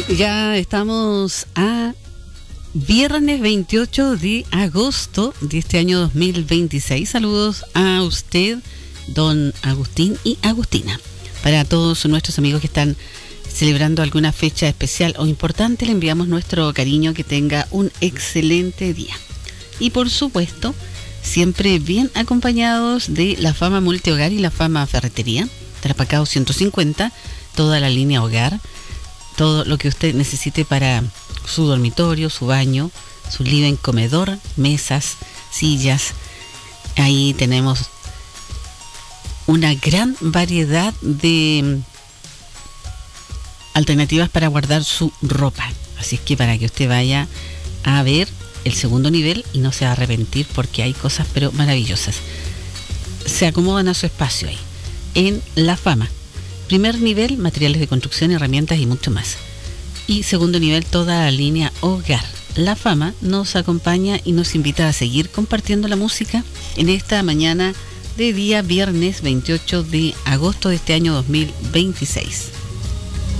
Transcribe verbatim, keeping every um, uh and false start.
Ya estamos a viernes veintiocho de agosto de este año dos mil veintiséis. Saludos a usted, don Agustín y Agustina. Para todos nuestros amigos que están celebrando alguna fecha especial o importante, le enviamos nuestro cariño, que tenga un excelente día. Y por supuesto, siempre bien acompañados de la Fama Multihogar y la Fama Ferretería, Tarapacao ciento cincuenta, toda la línea hogar, todo lo que usted necesite para su dormitorio, su baño, su living, comedor, mesas, sillas. Ahí tenemos una gran variedad de alternativas para guardar su ropa. Así es que para que usted vaya a ver el segundo nivel y no se va a arrepentir, porque hay cosas pero maravillosas. Se acomodan a su espacio ahí, en La Fama. Primer nivel, materiales de construcción, herramientas y mucho más. Y segundo nivel, toda la línea hogar. La Fama nos acompaña y nos invita a seguir compartiendo la música en esta mañana de día viernes veintiocho de agosto de este año dos mil veintiséis.